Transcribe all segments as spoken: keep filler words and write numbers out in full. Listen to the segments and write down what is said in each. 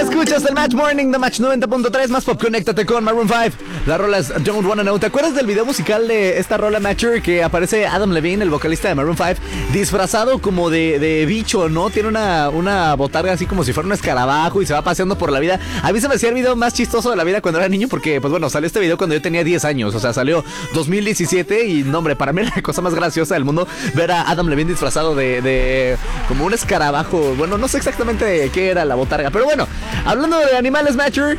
Escuchas el Match Morning de Match noventa punto tres, más pop, conéctate con Maroon cinco. La rola es Don't Wanna Know. ¿Te acuerdas del video musical de esta rola, Matcher? Que aparece Adam Levine, el vocalista de Maroon cinco, disfrazado como de, de bicho, ¿no? Tiene una, una botarga así como si fuera un escarabajo y se va paseando por la vida. A mí se me hacía el video más chistoso de la vida cuando era niño porque, pues bueno, salió este video cuando yo tenía diez años. O sea, salió dos mil diecisiete y, no, hombre, para mí era la cosa más graciosa del mundo ver a Adam Levine disfrazado de, de como un escarabajo. Bueno, no sé exactamente qué era la botarga, pero bueno, hablando de animales, Matcher,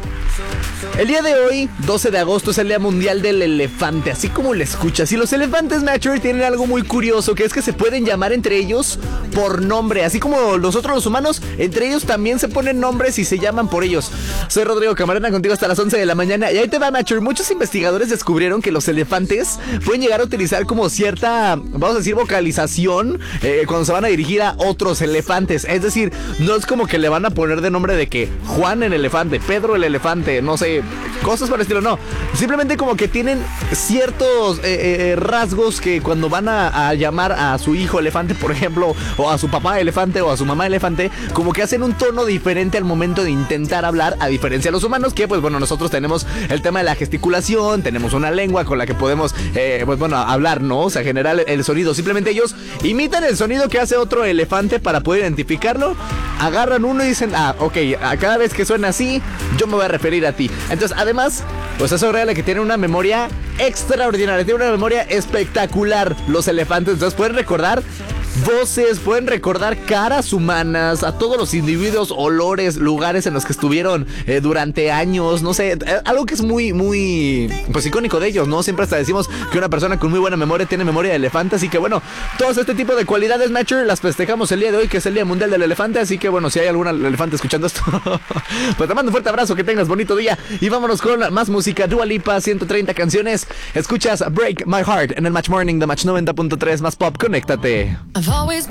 el día de hoy, doce de agosto, es el Día Mundial del Elefante, así como lo escuchas. Y los elefantes, Matcher, tienen algo muy curioso, que es que se pueden llamar entre ellos por nombre. Así como nosotros los humanos, entre ellos también se ponen nombres y se llaman por ellos. Soy Rodrigo Camarena, contigo hasta las once de la mañana. Y ahí te va, Matcher. Muchos investigadores descubrieron que los elefantes pueden llegar a utilizar como cierta, vamos a decir, vocalización eh, cuando se van a dirigir a otros elefantes. Es decir, no es como que le van a poner de nombre de que Juan el elefante, Pedro el elefante, no sé, cosas por el estilo, no. Simplemente como que tienen ciertos eh, eh, rasgos que cuando van a, a llamar a su hijo elefante, por ejemplo, o a su papá elefante o a su mamá elefante, como que hacen un tono diferente al momento de intentar hablar, a diferencia de los humanos, que pues bueno, nosotros tenemos el tema de la gesticulación, tenemos una lengua con la que podemos, eh, pues bueno, hablar, ¿no? O sea, generar el sonido. Simplemente ellos imitan el sonido que hace otro elefante para poder identificarlo, agarran uno y dicen, ah, ok, a cada vez que suena así, yo me voy a referir a ti. Entonces, además, pues eso es que tiene una memoria extraordinaria, tiene una memoria espectacular los elefantes. Entonces pueden recordar voces, pueden recordar caras humanas, a todos los individuos, olores, lugares en los que estuvieron eh, durante años, no sé, eh, algo que es muy, muy, pues icónico de ellos, ¿no? Siempre hasta decimos que una persona con muy buena memoria tiene memoria de elefante, así que bueno, todos este tipo de cualidades, Matcher, las festejamos el día de hoy, que es el Día Mundial del Elefante, así que bueno, si hay algún elefante escuchando esto, pues te mando un fuerte abrazo, que tengas bonito día, y vámonos con más música. Dua Lipa, ciento treinta canciones, escuchas Break My Heart en el Match Morning de Match noventa punto tres, más pop, conéctate. I've always